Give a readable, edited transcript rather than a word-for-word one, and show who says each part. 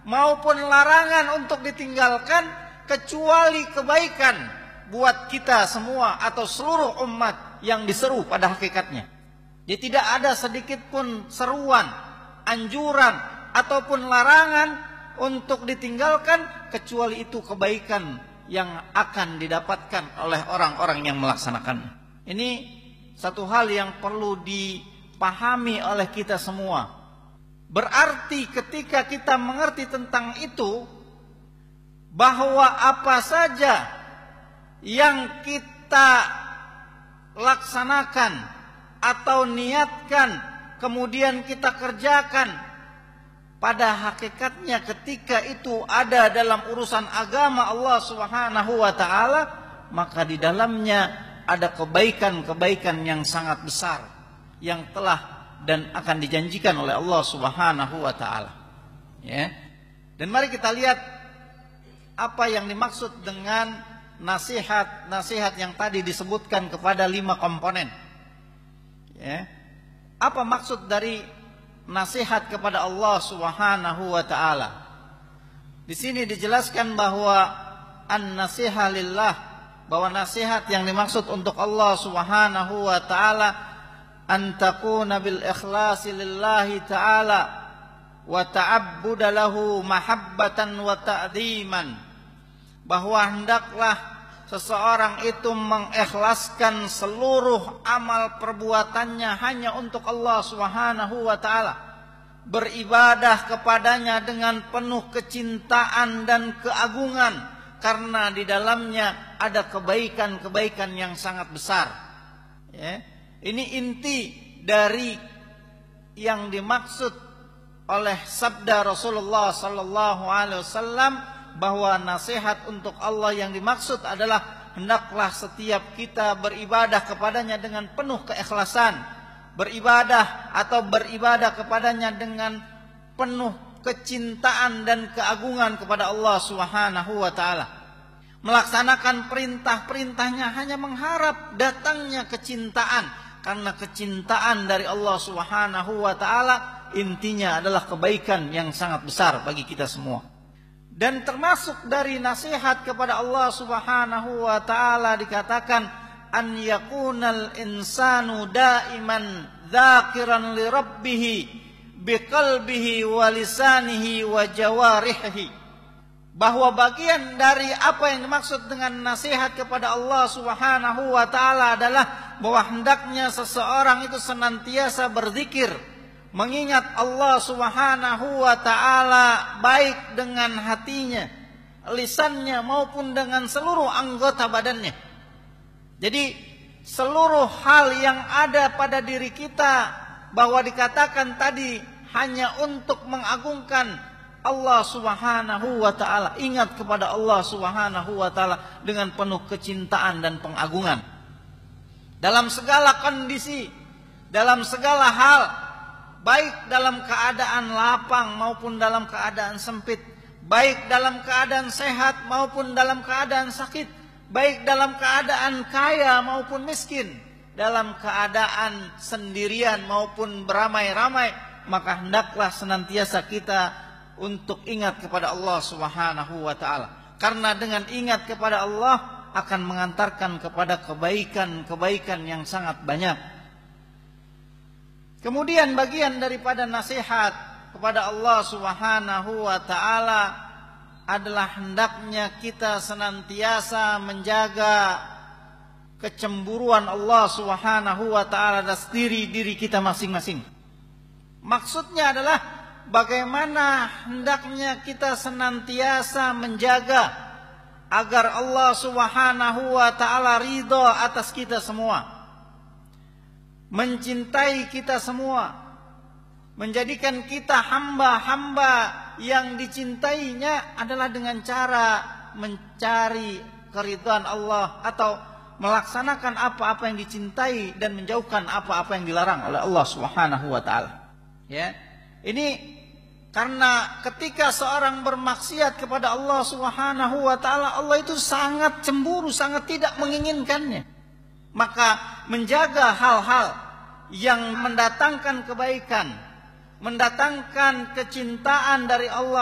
Speaker 1: maupun larangan untuk ditinggalkan kecuali kebaikan buat kita semua atau seluruh umat yang diseru pada hakikatnya. Jadi tidak ada sedikit pun seruan, anjuran ataupun larangan untuk ditinggalkan kecuali itu kebaikan yang akan didapatkan oleh orang-orang yang melaksanakan. Ini satu hal yang perlu dipahami oleh kita semua. Berarti ketika kita mengerti tentang itu, bahwa apa saja yang kita laksanakan atau niatkan kemudian kita kerjakan, pada hakikatnya ketika itu ada dalam urusan agama Allah Subhanahu wa taala, maka di dalamnya ada kebaikan-kebaikan yang sangat besar yang telah dan akan dijanjikan oleh Allah Subhanahu wa taala. Ya. Dan mari kita lihat apa yang dimaksud dengan nasihat yang tadi disebutkan kepada 5 komponen. Ya. Apa maksud dari nasihat kepada Allah Subhanahu wa taala? Di sini dijelaskan bahwa an-nasiha lillah, bahwa nasihat yang dimaksud untuk Allah Subhanahu wa taala an takuna bil ikhlasi lillahi ta'ala wa ta'abbuda lahu mahabbatan wa ta'dhiman, bahwa hendaklah seseorang itu mengikhlaskan seluruh amal perbuatannya hanya untuk Allah Subhanahu wa taala, beribadah kepadanya dengan penuh kecintaan dan keagungan karena di dalamnya ada kebaikan-kebaikan yang sangat besar. Ya. Ini inti dari yang dimaksud oleh sabda Rasulullah sallallahu alaihi wasallam, bahwa nasihat untuk Allah yang dimaksud adalah hendaklah setiap kita beribadah kepadanya dengan penuh keikhlasan, beribadah kepadanya dengan penuh kecintaan dan keagungan kepada Allah Subhanahu wa taala, melaksanakan perintah-perintahnya hanya mengharap datangnya kecintaan, karena kecintaan dari Allah Subhanahu wa taala intinya adalah kebaikan yang sangat besar bagi kita semua. Dan termasuk dari nasihat kepada Allah Subhanahu wa taala dikatakan an yakunal insanu daiman dzakiran li rabbih biqalbihi wa lisanihi wa jawarihi, bahwa bagian dari apa yang dimaksud dengan nasihat kepada Allah Subhanahu wa taala adalah bahwa hendaknya seseorang itu senantiasa berzikir, mengingat Allah Subhanahu wa taala baik dengan hatinya, lisannya maupun dengan seluruh anggota badannya. Jadi seluruh hal yang ada pada diri kita, bahwa dikatakan tadi hanya untuk mengagungkan Allah Subhanahu wa taala, ingat kepada Allah Subhanahu wa taala dengan penuh kecintaan dan pengagungan dalam segala kondisi, dalam segala hal, baik dalam keadaan lapang maupun dalam keadaan sempit, baik dalam keadaan sehat maupun dalam keadaan sakit, baik dalam keadaan kaya maupun miskin, dalam keadaan sendirian maupun beramai-ramai, maka hendaklah senantiasa kita untuk ingat kepada Allah Subhanahu wa taala. Karena dengan ingat kepada Allah akan mengantarkan kepada kebaikan-kebaikan yang sangat banyak. Kemudian bagian daripada nasihat kepada Allah Subhanahu wa taala adalah hendaknya kita senantiasa menjaga kecemburuan Allah Subhanahu wa taala atas diri kita masing-masing. Maksudnya adalah bagaimana hendaknya kita senantiasa menjaga agar Allah Subhanahu wa taala ridha atas kita semua, mencintai kita semua, menjadikan kita hamba-hamba yang dicintainya adalah dengan cara mencari keridhaan Allah atau melaksanakan apa-apa yang dicintai dan menjauhkan apa-apa yang dilarang oleh Allah Subhanahu wa taala. Ya. Ini karena ketika seorang bermaksiat kepada Allah Subhanahu wa taala, Allah itu sangat cemburu, sangat tidak menginginkannya. Maka menjaga hal-hal yang mendatangkan kebaikan, mendatangkan kecintaan dari Allah